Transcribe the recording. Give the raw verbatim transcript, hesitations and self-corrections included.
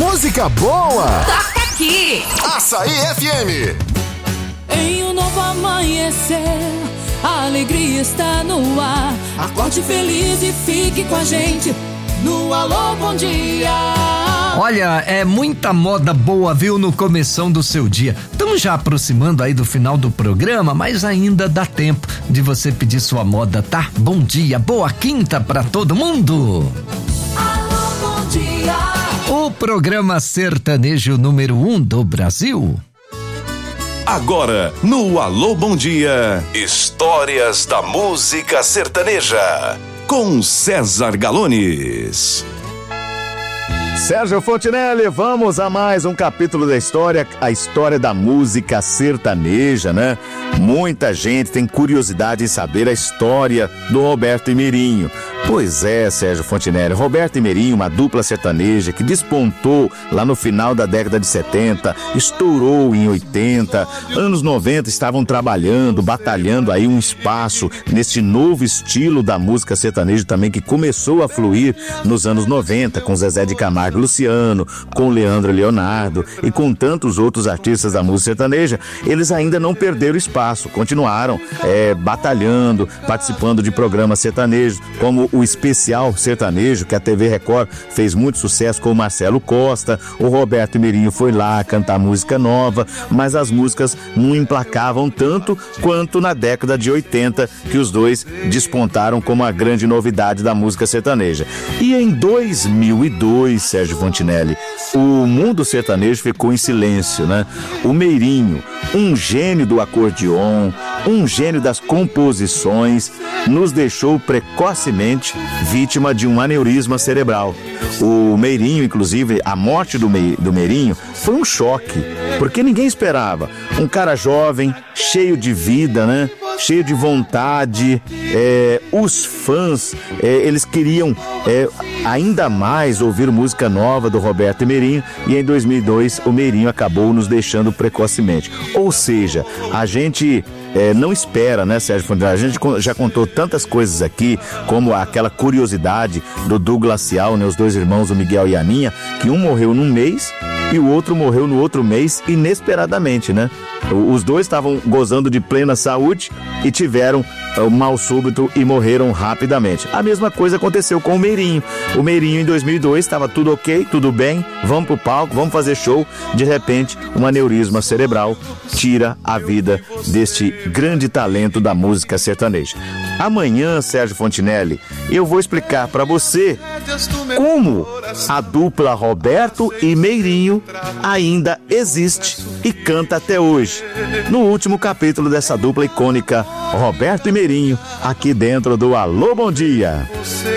Música boa! Toca aqui! Açaí F M. Em um novo amanhecer, a alegria está no ar. Acorde feliz e fique com a gente no Alô Bom Dia. Olha, é muita moda boa, viu, no começão do seu dia. Estamos já aproximando aí do final do programa, mas ainda dá tempo de você pedir sua moda, tá? Bom dia, boa quinta pra todo mundo! Alô Bom Dia. O programa sertanejo número um do Brasil. Agora, no Alô Bom Dia, histórias da música sertaneja, com César Galones. Sérgio Fontinelli, vamos a mais um capítulo da história, a história da música sertaneja, né? Muita gente tem curiosidade em saber a história do Roberto e Mirinho. Pois é, Sérgio Fontinelli, Roberto e Mirinho, uma dupla sertaneja que despontou lá no final da década de setenta, estourou em oitenta, anos noventa estavam trabalhando, batalhando aí um espaço neste novo estilo da música sertaneja também que começou a fluir nos anos noventa, com Zezé de Camargo e Luciano, com Leandro e Leonardo e com tantos outros artistas da música sertaneja. Eles ainda não perderam espaço, continuaram é, batalhando, participando de programas sertanejos, como o Especial Sertanejo, que a T V Record fez muito sucesso com o Marcelo Costa. O Roberto e Mirinho foi lá cantar música nova, mas as músicas não emplacavam tanto quanto na década de oitenta, que os dois despontaram como a grande novidade da música sertaneja. E em dois mil e dois, Sérgio Fontinelli, o mundo sertanejo ficou em silêncio, né? O Mirinho, um gênio do acordeon, um gênio das composições, nos deixou precocemente vítima de um aneurisma cerebral. O Mirinho, inclusive, a morte do, Me, do Mirinho foi um choque, porque ninguém esperava. Um cara jovem, cheio de vida, né? Cheio de vontade, é, os fãs, é, eles queriam é, ainda mais ouvir música nova do Roberto e Mirinho, e em dois mil e dois o Mirinho acabou nos deixando precocemente. Ou seja, a gente é, não espera, né, Sérgio Fontinelli? A gente já contou tantas coisas aqui, como aquela curiosidade do duo glacial, né, os dois irmãos, o Miguel e a Aninha, que um morreu num mês e o outro morreu no outro mês inesperadamente, né? Os dois estavam gozando de plena saúde e tiveram um mal súbito e morreram rapidamente. A mesma coisa aconteceu com o Mirinho. O Mirinho em dois mil e dois estava tudo ok, tudo bem, vamos pro palco, vamos fazer show. De repente, um aneurisma cerebral tira a vida deste grande talento da música sertaneja. Amanhã, Sérgio Fontinelli, eu vou explicar para você como a dupla Roberto e Mirinho ainda existe e canta até hoje. No último capítulo dessa dupla icônica, Roberto e Mirinho, aqui dentro do Alô Bom Dia.